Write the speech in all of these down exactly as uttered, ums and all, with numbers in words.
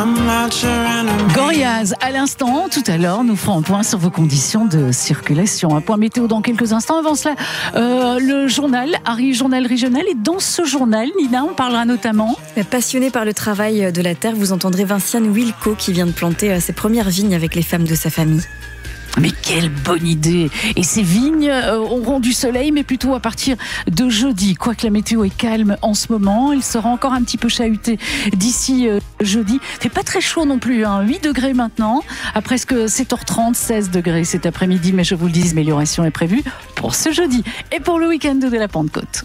Gorillaz, à l'instant, tout à l'heure, nous ferons un point sur vos conditions de circulation. Un point météo dans quelques instants. Avant cela, euh, le journal, Harry, journal régional. Et dans ce journal, Nina, on parlera notamment... Passionné par le travail de la terre, vous entendrez Vinciane Wilco qui vient de planter ses premières vignes avec les femmes de sa famille. Mais quelle bonne idée! Et ces vignes auront du soleil, mais plutôt à partir de jeudi. Quoique la météo est calme en ce moment, il sera encore un petit peu chahuté d'ici jeudi. Il fait pas très chaud non plus, hein. huit degrés maintenant, à presque sept heures trente, seize degrés cet après-midi. Mais je vous le dis, l'amélioration est prévue pour ce jeudi et pour le week-end de la Pentecôte.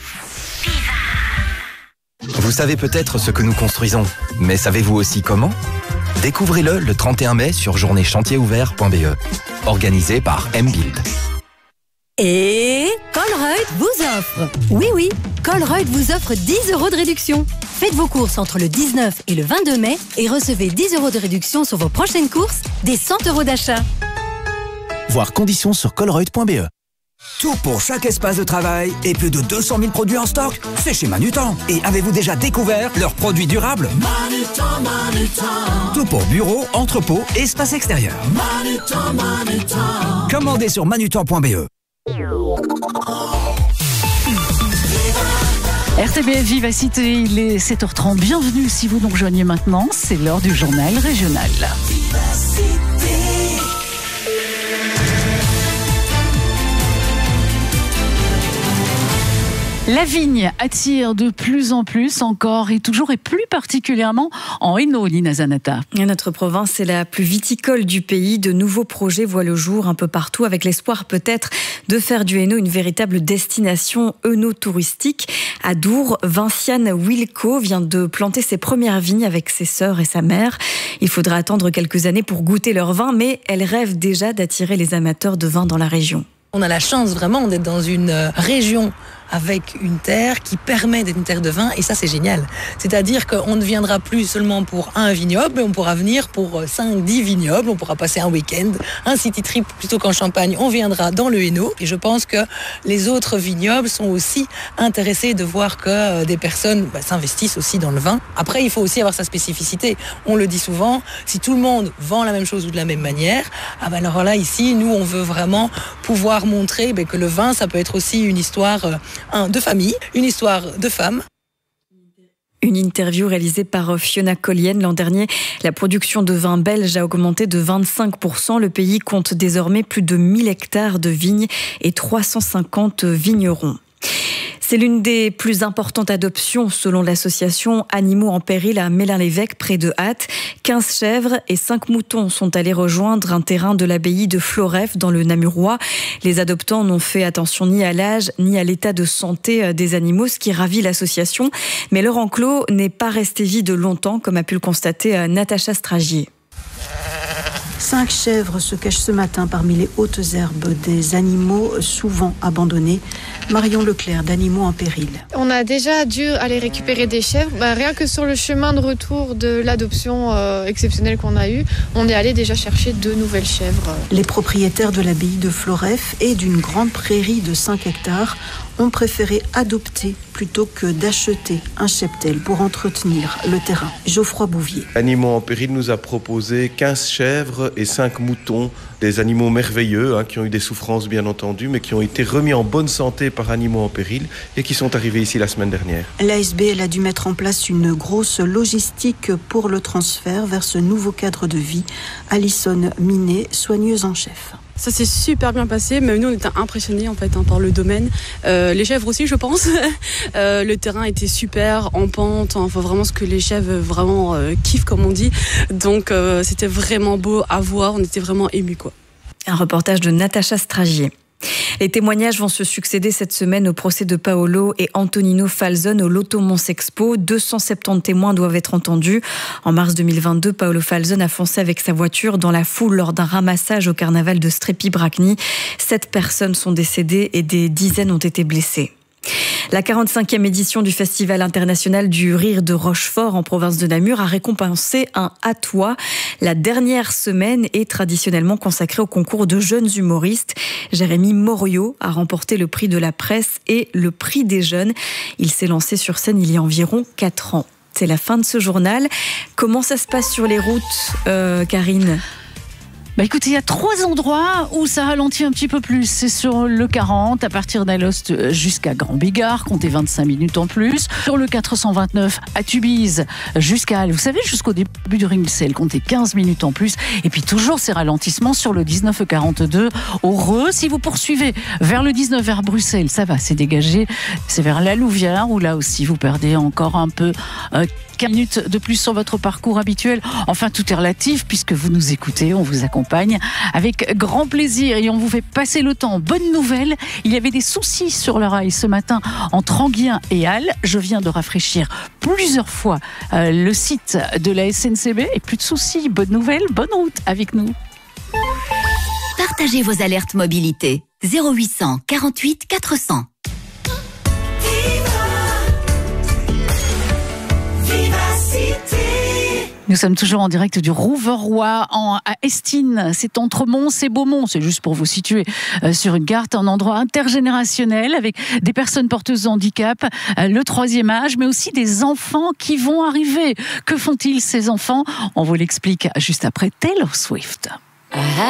Vous savez peut-être ce que nous construisons, mais savez-vous aussi comment ? Découvrez-le le trente et un mai sur journée chantier ouvert point b e, organisé par M-Build. Et Colruyt vous offre, oui oui, Colruyt vous offre dix euros de réduction. Faites vos courses entre le dix-neuf et le vingt-deux mai et recevez dix euros de réduction sur vos prochaines courses, des cent euros d'achat. Voir conditions sur colruyt point b e. Tout pour chaque espace de travail et plus de deux cent mille produits en stock, c'est chez Manutan. Et avez-vous déjà découvert leurs produits durables ? Manutan, Manutan. Tout pour bureau, entrepôt et espace extérieur. Manutan, Manutan. Commandez sur manutan point b e. R T B F Vivacité, il est sept heures trente. Bienvenue si vous nous rejoignez maintenant. C'est l'heure du journal régional. La vigne attire de plus en plus encore et toujours et plus particulièrement en Hainaut, Nina Zanata. Notre province est la plus viticole du pays. De nouveaux projets voient le jour un peu partout avec l'espoir peut-être de faire du Hainaut une véritable destination œnotouristique. À Dour, Vinciane Wilco vient de planter ses premières vignes avec ses sœurs et sa mère. Il faudra attendre quelques années pour goûter leur vin, mais elle rêve déjà d'attirer les amateurs de vin dans la région. On a la chance vraiment d'être dans une région avec une terre qui permet d'être une terre de vin, et ça c'est génial. C'est-à-dire qu'on ne viendra plus seulement pour un vignoble, mais on pourra venir pour cinq dix vignobles, on pourra passer un week-end, un city trip plutôt qu'en Champagne, on viendra dans le Hainaut, et je pense que les autres vignobles sont aussi intéressés de voir que des personnes bah, s'investissent aussi dans le vin. Après, il faut aussi avoir sa spécificité. On le dit souvent, si tout le monde vend la même chose ou de la même manière, ah ben alors là, ici, nous, on veut vraiment pouvoir montrer bah, que le vin, ça peut être aussi une histoire euh, Un, de famille, une histoire de femme. Une interview réalisée par Fiona Collienne l'an dernier. La production de vin belge a augmenté de vingt-cinq pour cent. Le pays compte désormais plus de mille hectares de vignes et trois cent cinquante vignerons. C'est l'une des plus importantes adoptions selon l'association Animaux en péril à Mélin-l'Évêque près de Hatt. quinze chèvres et cinq moutons sont allés rejoindre un terrain de l'abbaye de Floreffe dans le Namurois. Les adoptants n'ont fait attention ni à l'âge ni à l'état de santé des animaux, ce qui ravit l'association. Mais leur enclos n'est pas resté vide longtemps, comme a pu le constater Natacha Stragier. Cinq chèvres se cachent ce matin parmi les hautes herbes des animaux souvent abandonnés. Marion Leclerc d'Animaux en péril. On a déjà dû aller récupérer des chèvres. Bah, rien que sur le chemin de retour de l'adoption euh, exceptionnelle qu'on a eue, on est allé déjà chercher deux nouvelles chèvres. Les propriétaires de l'abbaye de Floreffe et d'une grande prairie de cinq hectares ont préféré adopter plutôt que d'acheter un cheptel pour entretenir le terrain. Geoffroy Bouvier. Animaux en péril nous a proposé quinze chèvres et cinq moutons, des animaux merveilleux hein, qui ont eu des souffrances bien entendu, mais qui ont été remis en bonne santé par Animaux en péril et qui sont arrivés ici la semaine dernière. L'A S B L a dû mettre en place une grosse logistique pour le transfert vers ce nouveau cadre de vie. Alison Minet, soigneuse en chef. Ça s'est super bien passé, mais nous on était impressionnés en fait hein, par le domaine. Euh, les chèvres aussi je pense. euh, le terrain était super en pente, hein, enfin vraiment ce que les chèvres vraiment euh, kiffent comme on dit. Donc euh, c'était vraiment beau à voir, on était vraiment émus quoi. Un reportage de Natacha Stragier. Les témoignages vont se succéder cette semaine au procès de Paolo et Antonino Falzone au Lotto Monsexpo. deux cent soixante-dix témoins doivent être entendus. En mars deux mille vingt-deux, Paolo Falzone a foncé avec sa voiture dans la foule lors d'un ramassage au carnaval de Strépy-Bracny. Sept personnes sont décédées et des dizaines ont été blessées. La quarante-cinquième édition du Festival international du rire de Rochefort en province de Namur a récompensé un Hattois. La dernière semaine est traditionnellement consacrée au concours de jeunes humoristes. Jérémy Moriot a remporté le prix de la presse et le prix des jeunes. Il s'est lancé sur scène il y a environ quatre ans. C'est la fin de ce journal. Comment ça se passe sur les routes, euh, Karine ? Bah écoutez, il y a trois endroits où ça ralentit un petit peu plus. C'est sur le quarante, à partir d'Alost jusqu'à Grand-Bigard, comptez vingt-cinq minutes en plus. Sur le quatre cent vingt-neuf à Tubize jusqu'à, vous savez, jusqu'au début du Ringsel, comptez quinze minutes en plus. Et puis toujours ces ralentissements sur le dix-neuf quarante-deux au Reux. Si vous poursuivez vers le dix-neuf vers Bruxelles, ça va, c'est dégagé. C'est vers la Louvière où là aussi vous perdez encore un peu euh, quinze minutes de plus sur votre parcours habituel. Enfin, tout est relatif puisque vous nous écoutez, on vous accompagne avec grand plaisir et on vous fait passer le temps. Bonne nouvelle, il y avait des soucis sur le rail ce matin entre Anguien et Halle. Je viens de rafraîchir plusieurs fois euh, le site de la S N C B et plus de soucis. Bonne nouvelle, bonne route avec nous. Partagez vos alertes mobilité. zéro huit cent quarante-huit quatre cents. Nous sommes toujours en direct du Rouveroy en, à Estine. C'est entre Mons et Beaumont. C'est juste pour vous situer euh, sur une carte, un endroit intergénérationnel avec des personnes porteuses de handicap, euh, le troisième âge, mais aussi des enfants qui vont arriver. Que font-ils ces enfants ? On vous l'explique juste après Taylor Swift.